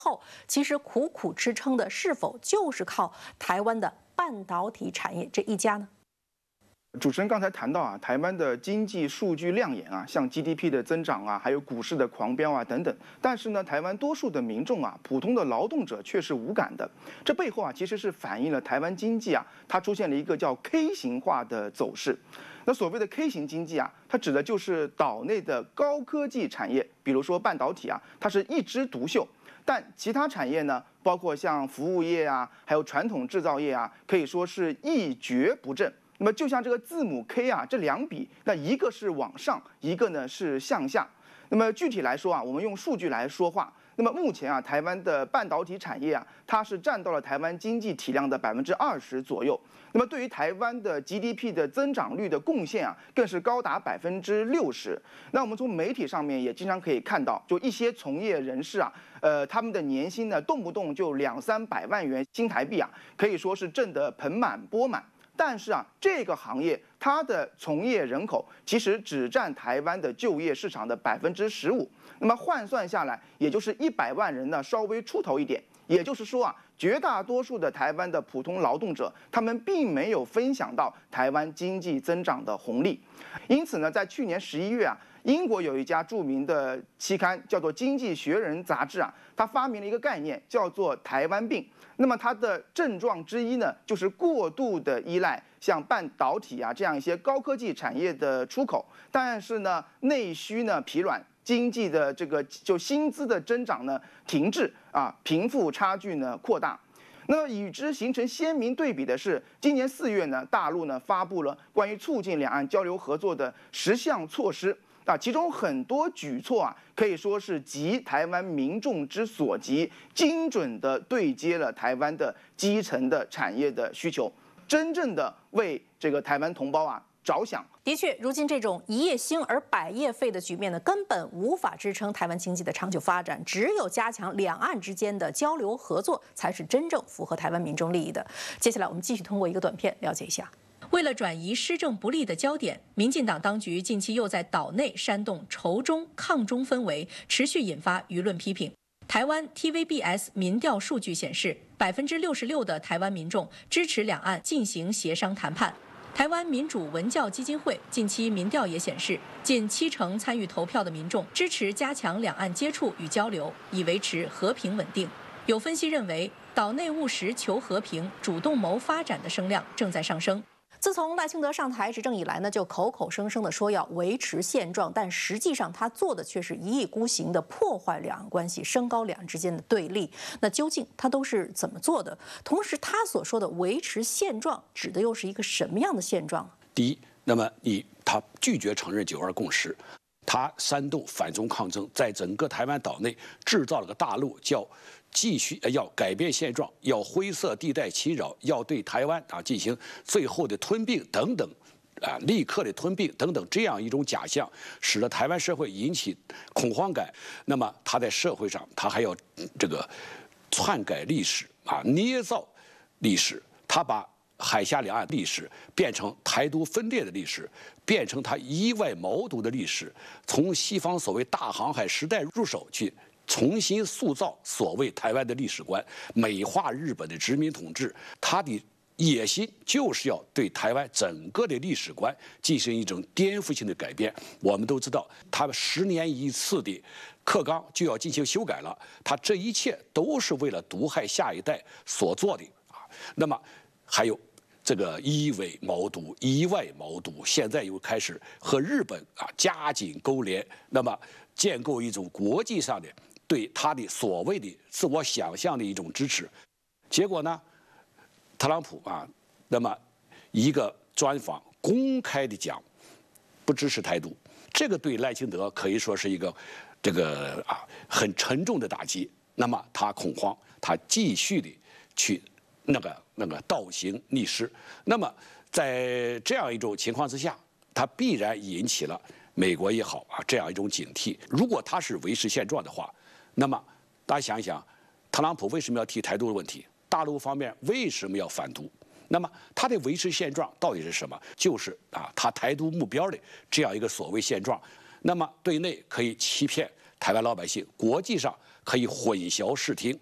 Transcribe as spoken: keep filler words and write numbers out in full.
后，其实苦苦支撑的是否就是靠台湾的半导体产业这一家呢？ 主持人刚才谈到啊，台湾的经济数据亮眼啊，像 G D P 的增长啊，还有股市的狂飙啊等等。但是呢，台湾多数的民众啊，普通的劳动者却是无感的。这背后啊，其实是反映了台湾经济啊，它出现了一个叫 K 型化的走势。那所谓的 K 型经济啊，它指的就是岛内的高科技产业，比如说半导体啊，它是一枝独秀。 但其他产业呢，包括像服务业啊，还有传统制造业啊，可以说是一蹶不振。那么就像这个字母 K 啊，这两笔，那一个是往上，一个呢是向下。那么具体来说啊，我们用数据来说话。那么目前啊，台湾的半导体产业啊，它是占到了台湾经济体量的百分之二十左右。那么对于台湾的 G D P 的增长率的贡献啊，更是高达百分之六十。那我们从媒体上面也经常可以看到，就一些从业人士啊，呃，他们的年薪呢，动不动就两三百万元新台币啊，可以说是挣得盆满钵满。 但是啊，这个行业它的从业人口其实只占台湾的就业市场的百分之十五，那么换算下来，也就是一百万人呢，稍微出头一点。也就是说啊，绝大多数的台湾的普通劳动者，他们并没有分享到台湾经济增长的红利。因此呢，在去年十一月啊，英国有一家著名的期刊叫做《经济学人》杂志啊，它发明了一个概念，叫做“台湾病”。 那么它的症状之一呢，就是过度的依赖像半导体啊这样一些高科技产业的出口，但是呢内需呢疲软，经济的这个就薪资的增长呢停滞啊，贫富差距呢扩大。那与之形成鲜明对比的是，今年四月呢，大陆呢发布了关于促进两岸交流合作的十项措施。 啊，其中很多举措啊，可以说是急台湾民众之所急，精准地对接了台湾的基层的产业的需求，真正的为这个台湾同胞啊着想。 的确，如今这种一夜兴而百夜废的局面呢，根本无法支撑台湾经济的长久发展。只有加强两岸之间的交流合作，才是真正符合台湾民众利益的。接下来，我们继续通过一个短片了解一下。 为了转移施政不力的焦点，民进党当局近期又在岛内煽动仇中抗中氛围，持续引发舆论批评。台湾 T V B S 民调数据显示，百分之六十六的台湾民众支持两岸进行协商谈判。台湾民主文教基金会近期民调也显示，近七成参与投票的民众支持加强两岸接触与交流，以维持和平稳定。有分析认为，岛内务实求和平、主动谋发展的声量正在上升。 自从赖清德上台执政以来呢，就口口声声的说要维持现状，但实际上他做的却是一意孤行的破坏两岸关系，升高两岸之间的对立。那究竟他都是怎么做的？同时，他所说的维持现状，指的又是一个什么样的现状？ 第一，那么你他拒绝承认九二共识，他煽动反中抗争，在整个台湾岛内制造了个大陆叫。 继续要改变现状，要灰色地带侵扰，要对台湾啊进行最后的吞并等等，啊，立刻的吞并等等这样一种假象，使得台湾社会引起恐慌感。那么他在社会上，他还要这个篡改历史啊，捏造历史，他把海峡两岸历史变成台独分裂的历史，变成他意外谋独的历史，从西方所谓大航海时代入手去。 重新塑造所谓台湾的历史观，美化日本的殖民统治，他的野心就是要对台湾整个的历史观进行一种颠覆性的改变。我们都知道，他们十年一次的课纲就要进行修改了，他这一切都是为了毒害下一代所做的啊。那么还有这个以伪谋独、以外谋独，现在又开始和日本啊加紧勾连，那么建构一种国际上的。 对他的所谓的自我想象的一种支持，结果呢，特朗普啊，那么一个专访公开的讲不支持台独，这个对赖清德可以说是一个这个啊很沉重的打击。那么他恐慌，他继续的去那个那个倒行逆施。那么在这样一种情况之下，他必然引起了美国也好啊这样一种警惕。如果他是维持现状的话， 那么，大家想一想，特朗普为什么要提台独的问题？大陆方面为什么要反独？那么，他的维持现状到底是什么？就是啊，他台独目标的这样一个所谓现状。那么，对内可以欺骗台湾老百姓，国际上可以混淆视听。